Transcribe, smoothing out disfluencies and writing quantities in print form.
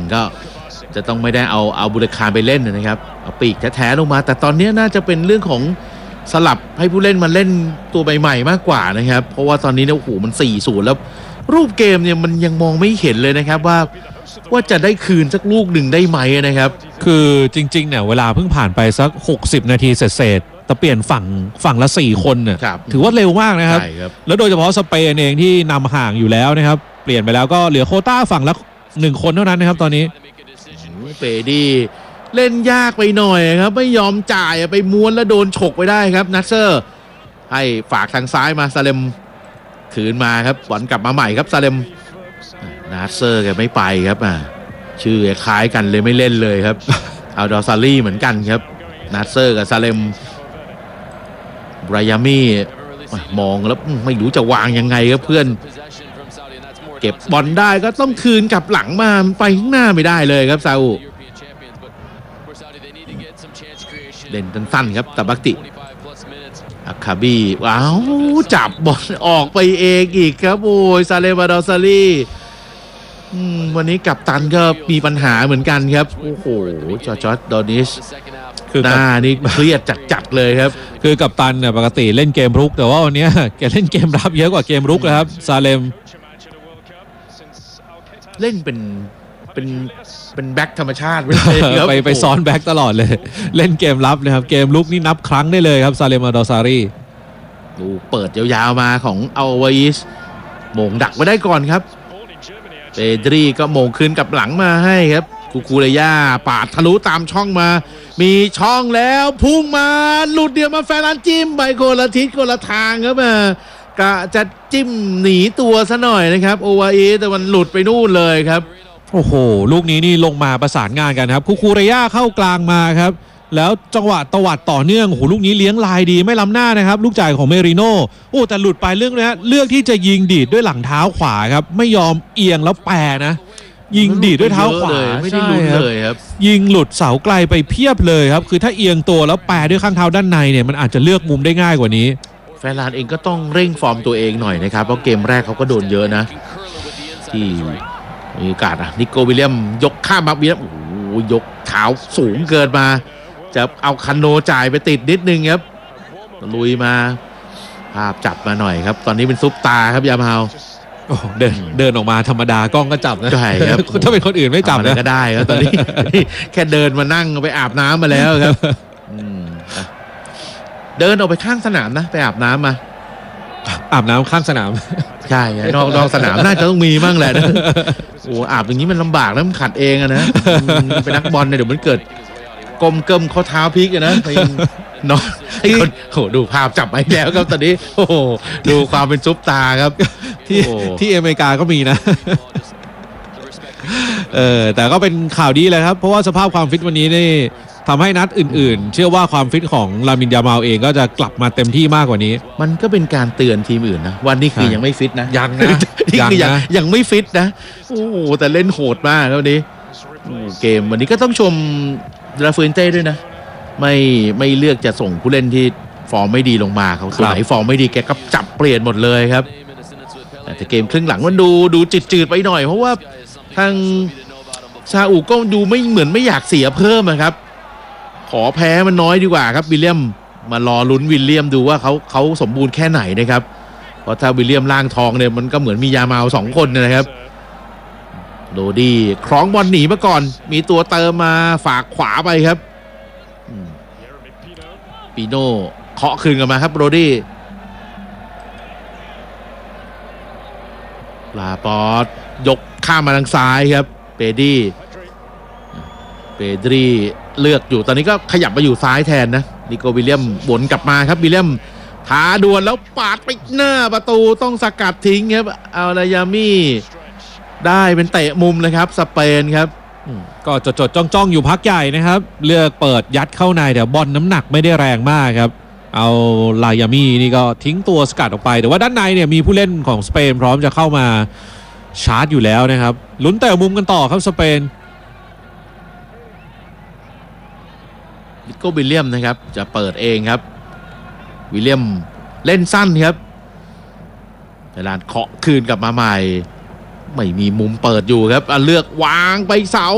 ก็จะต้องไม่ได้เอาบุรคารไปเล่นนะครับเอาปีกแท้ๆลงมาแต่ตอนนี้น่าจะเป็นเรื่องของสลับให้ผู้เล่นมาเล่นตัวใหม่ๆมากกว่านะครับเพราะว่าตอนนี้เนี่ยโอ้โหมัน 4-0 แล้วรูปเกมเนี่ยมันยังมองไม่เห็นเลยนะครับว่าจะได้คืนสักลูกหนึ่งได้ไหมนะครับคือจริงๆเนี่ยเวลาเพิ่งผ่านไปสัก60นาทีเศษแต่เปลี่ยนฝั่งละ4คนเนี่ยถือว่าเร็วมากนะครับแล้วโดยเฉพาะสเปนเองที่นำห่างอยู่แล้วนะครับเปลี่ยนไปแล้วก็เหลือโควต้าฝั่งละ1คนเท่านั้นนะครับตอนนี้เปดี้เล่นยากไปหน่อยครับไม่ยอมจ่ายไปม้วนแล้วโดนฉกไปได้ครับนัสเซอร์ให้ฝากทางซ้ายมาซาเลมคืนมาครับบอลกลับมาใหม่ครับซาเลมนัสเซอร์แกไม่ไปครับชื่อคล้ายกันเลยไม่เล่นเลยครับเอาดอซารี่เหมือนกันครับนัสเซอร์กับซาเลมบรายามี่มองแล้วไม่รู้จะวางยังไงครับเพื่อนเก็บบอลได้ก็ต้องคืนกลับหลังมาไปข้างหน้าไม่ได้เลยครับซาอุเล่นสั้นๆครับตาบักติอาคาบีว้าวจับบอลออกไปเองอีกครับโอ้ยซาเลมาดอซารีวันนี้กัปตันก็มีปัญหาเหมือนกันครับโอ้โหจอร์จดอนิชคือหน้านี่เครียดจัดๆเลยครับคือกัปตันเนี่ยปกติเล่นเกมรุกแต่ว่าวันนี้แกเล่นเกมรับเยอะกว่าเกมรุกนะครับซาเลมเล่นเป็นแบ็คธรรมชาติไปซ้อนแบ็คตลอดเลยเล่นเกมรับนะครับเกมลุกนี่นับครั้งได้เลยครับซาเลมาดอซารีดูเปิดยาวๆมาของอัลวาอิสโมงดักไว้ได้ก่อนครับเปดรีก็โมงคืนกับหลังมาให้ครับคูเรย่าปาดทะลุตามช่องมามีช่องแล้วพุ่งมาหลุดเดียวมาแฟนจิ้มไปคนละทิศคนละทางครับกะจะจิ้มหนีตัวซะหน่อยนะครับโอวาอิสแต่มันหลุดไปนู่นเลยครับโอ้โหลูกนี้นี่ลงมาประสานงานกันครับคูเรย่าเข้ากลางมาครับแล้วจังหวะตวัดต่อเนื่องโอ้โหลูกนี้เลี้ยงลายดีไม่ล้ำหน้านะครับลูกจ่ายของเมริโน่โอ้แต่หลุดไปเรื่องนี้เลือกที่จะยิงดีดด้วยหลังเท้าขวาครับไม่ยอมเอียงแล้วแปรนะยิงดีดด้วยเท้าขวาไม่ได้ลุ้นเลยครับยิงหลุดเสาไกลไปเพียบเลยครับคือถ้าเอียงตัวแล้วแปรด้วยข้างเท้าด้านในเนี่ยมันอาจจะเลือกมุมได้ง่ายกว่านี้แฟนลานเองก็ต้องเร่งฟอร์มตัวเองหน่อยนะครับเพราะเกมแรกเขาก็โดนเยอะนะที่มีโอกาสนิโกวิลเลียมยกข้ามมาวิลเลียมโอ้โหยกเท้าสูงเกินมาจะเอาคันโนจ่ายไปติดนิดนึงครับลุยมาภาพจับมาหน่อยครับตอนนี้เป็นซุปตาครับยามาฮาวเดินออกมาธรรมดากล้องก็จับนะใช่ครับถ้าเป็นคนอื่นไม่จับนะก็ได้ครับตอนนี้แค่เดินมานั่งไปอาบน้ำมาแล้วครับเดินออกไปข้างสนามนะไปอาบน้ำมาอาบน้ำข้างสนามใช่นอกสนามน่าจะต้องมีมั่งแหละนะโอ้อาบอย่างนี้มันลำบากแล้วมันขัดเองนะเป็นนักบอลเนี่ยเดี๋ยวมันเกิดกลมเกิมข้อเท้าพลิกนะน้องโอ้ดูภาพจับไปแล้วครับตอนนี้โอ้ดูความเป็นซุปตาครับที่อเมริกาก็มีนะแต่ก็เป็นข่าวดีเลยครับเพราะว่าสภาพความฟิตวันนี้นี่ทำให้นัดอื่นๆเชื่อว่าความฟิตของลามินยามาลเองก็จะกลับมาเต็มที่มากกว่านี้มันก็เป็นการเตือนทีมอื่นนะวันนี้คือยังไม่ฟิตนะยังนะนี่คือยังไม่ฟิตนะโอ้แต่เล่นโหดมากครับวันนี้เกมวันนี้ก็ต้องชมลาฟูเอนเต้ด้วยนะไม่เลือกจะส่งผู้เล่นที่ฟอร์มไม่ดีลงมาเขาตัวไหนฟอร์มไม่ดีแกก็จับเปลี่ยนหมดเลยครับแต่เกมครึ่งหลังมันดูจืดๆไปหน่อยเพราะว่าทางซาอุก็ดูไม่เหมือนไม่อยากเสียเพิ่มนะครับขอแพ้มันน้อยดีกว่าครับวิลเลียมมารอลุ้นวิลเลียมดูว่าเขาสมบูรณ์แค่ไหนนะครับเพราะถ้าวิลเลียมล่างทองเนี่ยมันก็เหมือนมียามาล2คนนะครับโดดี้คล้องบอลหนีมาก่อนมีตัวเติมมาฝากขวาไปครับปีโน่เคาะคืนกันมาครับโรดี้ลาปอร์ตยกข้ามมาทางซ้ายครับเปดรีเลือกอยู่ตอนนี้ก็ขยับมาอยู่ซ้ายแทนนะนิโกวิลเลียมวนกลับมาครับวิลเลียมท้าดวลแล้วปาดไปหน้าประตูต้องสกัดทิ้งครับอัลยามี่ได้เป็นเตะมุมเลยครับสเปนครับก็จดจ้องอยู่พักใหญ่นะครับเลือกเปิดยัดเข้าในแต่บอลน้ำหนักไม่ได้แรงมากครับเอาลายามี่นี่ก็ทิ้งตัวสกัดออกไปแต่ว่าด้านในเนี่ยมีผู้เล่นของสเปนพร้อมจะเข้ามาชาร์จอยู่แล้วนะครับลุ้นเตะมุมกันต่อครับสเปนนิโกวิลเลียมนะครับจะเปิดเองครับวิลเลียมเล่นสั้นครับแต่ลานเคาะคืนกลับมาใหม่ไม่มีมุมเปิดอยู่ครับเลือกวางไปเสา